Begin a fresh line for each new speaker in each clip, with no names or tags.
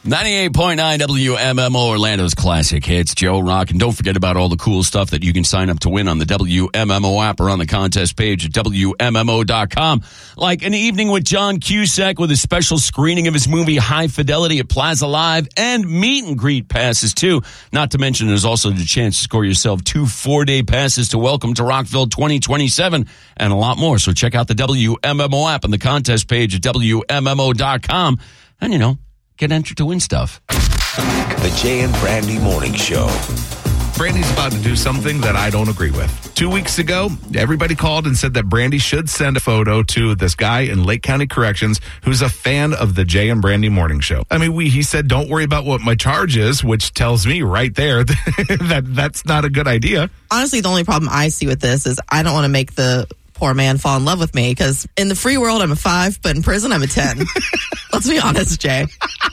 98.9 WMMO, Orlando's classic hits, Joe Rock. And don't forget about all the cool stuff that you can sign up to win on the WMMO app or on the contest page at WMMO.com. Like an evening with John Cusack with a special screening of his movie High Fidelity at Plaza Live and meet and greet passes, too. Not to mention, there's also the chance to score yourself 2 4-day passes to Welcome to Rockville 2027 and a lot more. So check out the WMMO app on the contest page at WMMO.com. And, you know, get entered to win stuff.
The Jay and Brandy Morning Show.
Brandy's about to do something that I don't agree with. 2 weeks ago, everybody called and said that Brandy should send a photo to this guy in Lake County Corrections who's a fan of the Jay and Brandy Morning Show. I mean, he said, don't worry about what my charge is, which tells me right there that that's not a good idea.
Honestly, the only problem I see with this is I don't want to make the poor man fall in love with me, because in the free world I'm a 5, but in prison I'm a 10. Let's be honest, Jay.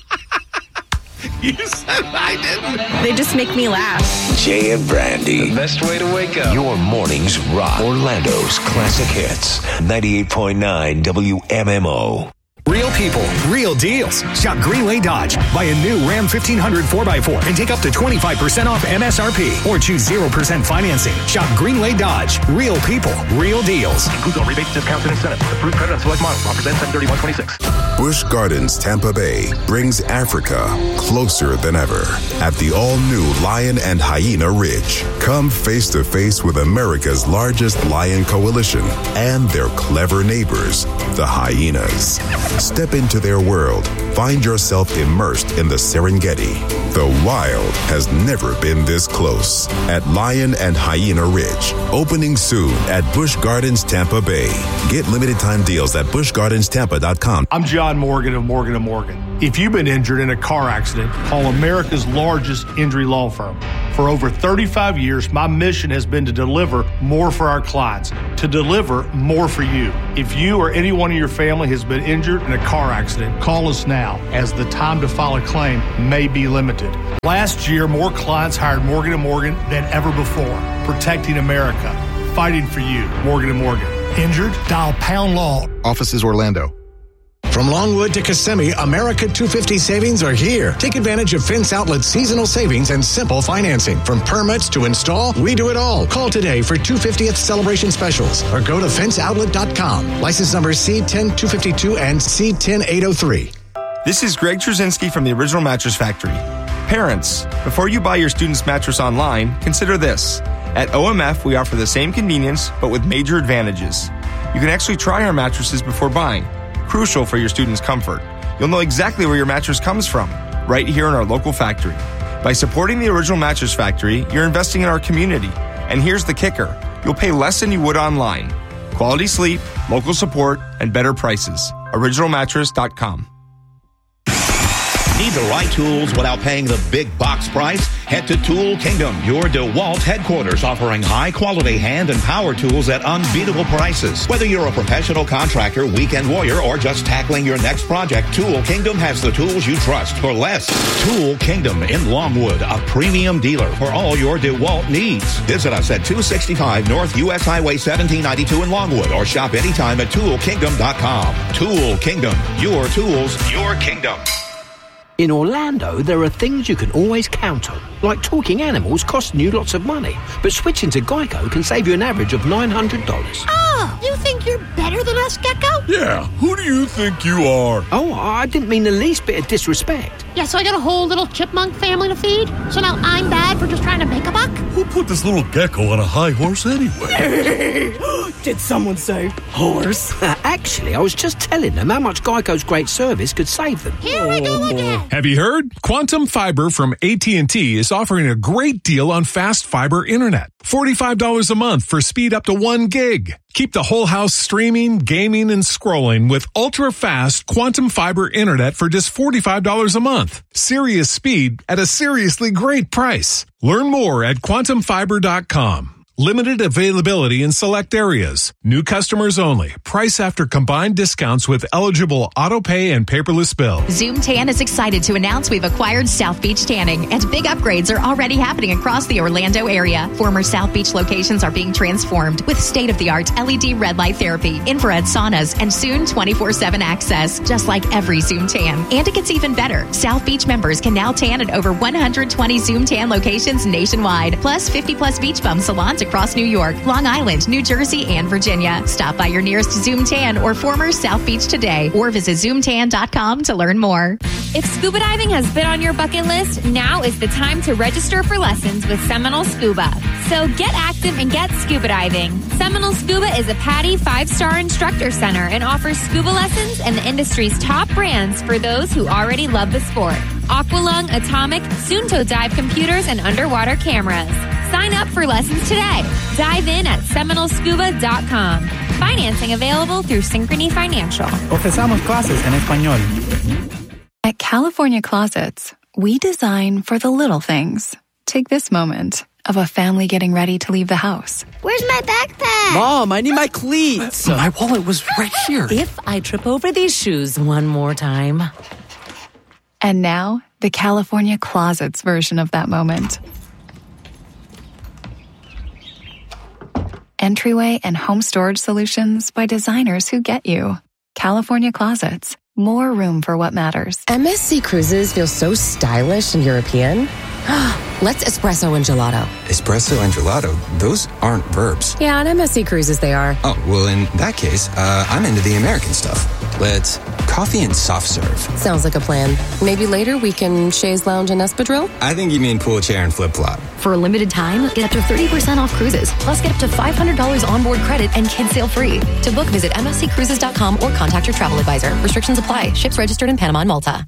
You said I didn't.
They just make me laugh.
Jay and Brandy.
The best way to wake up.
Your mornings rock. Orlando's classic hits. 98.9 WMMO.
Real people, real deals. Shop Greenway Dodge. Buy a new Ram 1500 4x4 and take up to 25% off MSRP or choose 0% financing. Shop Greenway Dodge. Real people, real deals.
Includes all rebates, discounts, and incentives. Approved credit on select models. Offers end 7/31/26.
Busch Gardens Tampa Bay brings Africa closer than ever at the all-new Lion and Hyena Ridge. Come face to face with America's largest lion coalition and their clever neighbors, the hyenas. Step into their world. Find yourself immersed in the Serengeti. The wild has never been this close. At Lion and Hyena Ridge. Opening soon at Busch Gardens Tampa Bay. Get limited time deals at buschgardenstampa.com.
I'm John Morgan of Morgan & Morgan. If you've been injured in a car accident, call America's largest injury law firm. For over 35 years, my mission has been to deliver more for our clients, to deliver more for you. If you or anyone in your family has been injured in a car accident, call us now, as the time to file a claim may be limited. Last year, more clients hired Morgan & Morgan than ever before, protecting America, fighting for you. Morgan & Morgan. Injured? Dial pound law.
Offices Orlando.
From Longwood to Kissimmee, America 250 savings are here. Take advantage of Fence Outlet's seasonal savings and simple financing. From permits to install, we do it all. Call today for 250th celebration specials or go to fenceoutlet.com. License numbers C10252 and C10803.
This is Greg Trzynski from the Original Mattress Factory. Parents, before you buy your student's mattress online, consider this. At OMF, we offer the same convenience, but with major advantages. You can actually try our mattresses before buying. Crucial for your student's comfort. You'll know exactly where your mattress comes from, right here in our local factory. By supporting the Original Mattress Factory, you're investing in our community. And here's the kicker. You'll pay less than you would online. Quality sleep, local support, and better prices. OriginalMattress.com.
Need the right tools without paying the big box price? Head to Tool Kingdom, your DeWalt headquarters, offering high-quality hand and power tools at unbeatable prices. Whether you're a professional contractor, weekend warrior, or just tackling your next project, Tool Kingdom has the tools you trust for less. Tool Kingdom in Longwood, a premium dealer for all your DeWalt needs. Visit us at 265 North U.S. Highway 1792 in Longwood, or shop anytime at toolkingdom.com. Tool Kingdom, your tools, your kingdom.
In Orlando, there are things you can always count on, like talking animals costing you lots of money. But switching to Geico can save you an average of $900.
Oh, you think you're better than us, Gecko?
Yeah, who do you think you are?
Oh, I didn't mean the least bit of disrespect.
Yeah, so I got a whole little chipmunk family to feed? So now I'm bad for just trying to make a buck?
Who put this little gecko on a high horse anyway?
Did someone say horse?
Actually, I was just telling them how much Geico's great service could save them.
Here we go again.
Have you heard? Quantum Fiber from AT&T is offering a great deal on fast fiber internet. $45 a month for speed up to 1 gig. Keep the whole house streaming, gaming, and scrolling with ultra-fast Quantum Fiber internet for just $45 a month. Serious speed at a seriously great price. Learn more at quantumfiber.com. Limited availability in select areas. New customers only. Price after combined discounts with eligible auto pay and paperless bill.
Zoom Tan is excited to announce we've acquired South Beach Tanning, and big upgrades are already happening across the Orlando area. Former South Beach locations are being transformed with state-of-the-art LED red light therapy, infrared saunas, and soon 24/7 access, just like every Zoom Tan. And it gets even better. South Beach members can now tan at over 120 Zoom Tan locations nationwide, plus 50-plus beach bum salons across New York, Long Island, New Jersey, and Virginia. Stop by your nearest Zoom Tan or former South Beach today, or visit zoomtan.com to learn more.
If scuba diving has been on your bucket list, now is the time to register for lessons with Seminole Scuba. So get active and get scuba diving. Seminole Scuba is a PADI 5-star instructor center and offers scuba lessons and the industry's top brands for those who already love the sport. Aqualung, Atomic, soon-to dive computers, and underwater cameras. Sign up for lessons today. Dive in at seminolescuba.com. Financing available through Synchrony Financial.
Ofrecemos clases en español.
At California Closets, we design for the little things. Take this moment of a family getting ready to leave the house.
Where's my backpack?
Mom, I need my cleats.
My wallet was right here.
If I trip over these shoes one more time.
And now, the California Closets version of that moment. Entryway and home storage solutions by designers who get you. California Closets. More room for what matters.
MSC Cruises feel so stylish and European. Let's espresso and gelato.
Espresso and gelato? Those aren't verbs.
Yeah, on MSC Cruises they are.
Oh, well, in that case, I'm into the American stuff. Let's coffee and soft serve.
Sounds like a plan. Maybe later we can chaise lounge and espadrille?
I think you mean pool chair and flip-flop.
For a limited time, get up to 30% off cruises. Plus, get up to $500 onboard credit and kids sail free. To book, visit msccruises.com or contact your travel advisor. Restrictions apply. Ships registered in Panama and Malta.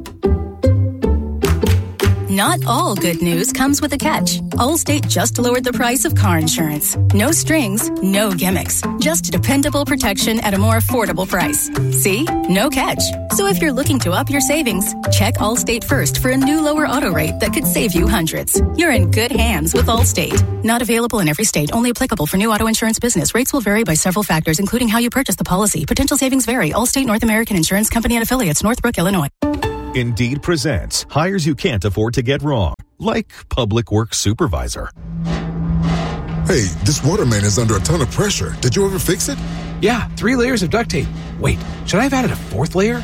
Not all good news comes with a catch. Allstate just lowered the price of car insurance. No strings, no gimmicks. Just dependable protection at a more affordable price. See? No catch. So if you're looking to up your savings, check Allstate first for a new lower auto rate that could save you hundreds. You're in good hands with Allstate. Not available in every state. Only applicable for new auto insurance business. Rates will vary by several factors, including how you purchase the policy. Potential savings vary. Allstate North American Insurance Company and affiliates, Northbrook, Illinois.
Indeed presents hires you can't afford to get wrong, like public works supervisor.
Hey, this water main is under a ton of pressure. Did you ever fix it?
Yeah, 3 layers of duct tape. Wait, should I have added a 4th layer?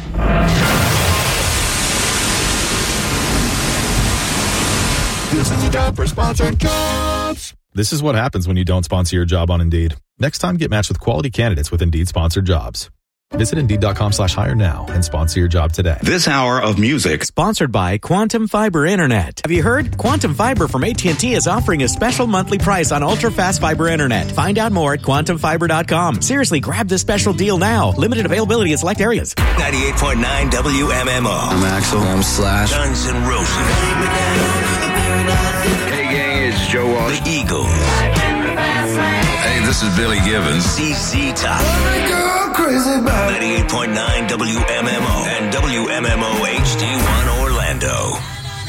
This is a job for sponsored jobs.
This is what happens when you don't sponsor your job on Indeed. Next time, get matched with quality candidates with Indeed sponsored jobs. Visit Indeed.com/hire now and sponsor your job today.
This hour of music
sponsored by Quantum Fiber Internet. Have you heard? Quantum Fiber from AT&T is offering a special monthly price on ultra-fast fiber internet. Find out more at quantumfiber.com. Seriously, grab this special deal now. Limited availability in select areas.
98.9 WMMO.
I'm Axel. I'm Slash.
Guns N' Roses.
Hey gang, it's Joe Walsh.
The Eagles.
Hey, this is Billy Gibbons.
ZZ Top. 98.9 WMMO.